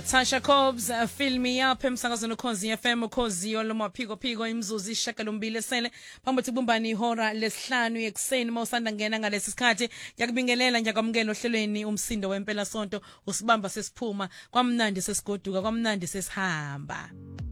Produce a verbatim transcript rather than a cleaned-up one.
Tasha Cobbs, uh, filmi yapha emsakazweni Ukhozi F M, Ukhozi olomaphiko phiko imzuzu ishagalombili esele phambi kubumbani ihora lesihlanu yekuseni mawusanda ngena ngalesi sikhathi yakubingelela njakwamukela ohlelweni umsindo wempela sonto usibamba sesiphuma kwamnandi sesigoduka kwamnandi sesihamba.